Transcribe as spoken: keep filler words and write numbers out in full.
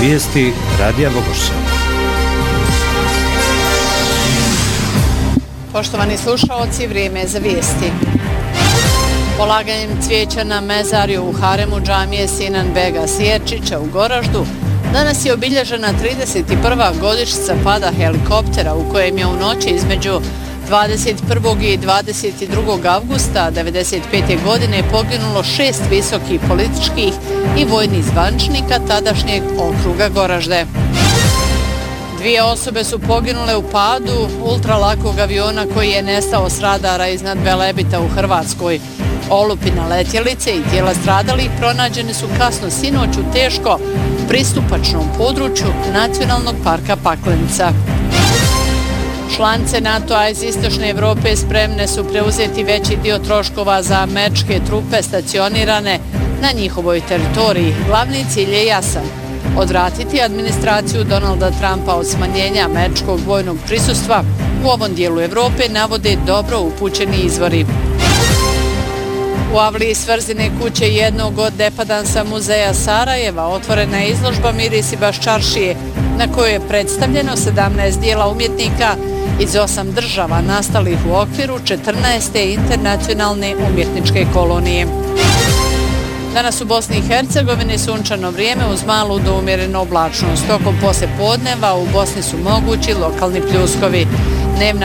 Vijesti Radija Bogorša. Poštovani slušaoci, vrijeme je za vijesti. Polaganjem cvijeća na mezarju u haremu džamije Sinan Bega Sjerčića u Goraždu danas je obilježena trideset prva godišnjica pada helikoptera u kojem je u noći između dvadeset prvog i dvadeset drugog avgusta devedeset pete godine poginulo šest visokih političkih i vojnih zvaničnika tadašnjeg okruga Goražde. Dvije osobe su poginule u padu ultralakog aviona koji je nestao s radara iznad Velebita u Hrvatskoj. Olupina letjelice i tijela stradalih pronađene su kasno sinoć u teško pristupačnom području Nacionalnog parka Paklenica. Članice NATO-a iz Istočne Evrope spremne su preuzeti veći dio troškova za američke trupe stacionirane na njihovoj teritoriji. Glavni cilj je jasan: odvratiti administraciju Donalda Trumpa od smanjenja američkog vojnog prisustva u ovom dijelu Evrope, navode dobro upućeni izvori. U avliji svrzine kuće jednog od depadansa muzeja Sarajeva otvorena je izložba Mirisi Baščaršije, na kojoj je predstavljeno sedamnaest dijela umjetnika iz osam država nastalih u okviru četrnaeste internacionalne umjetničke kolonije. Danas u Bosni i Hercegovini sunčano vrijeme uz malu do umjerenu oblačnost. Tokom poslijepodneva u Bosni su mogući lokalni pljuskovi. Dnevna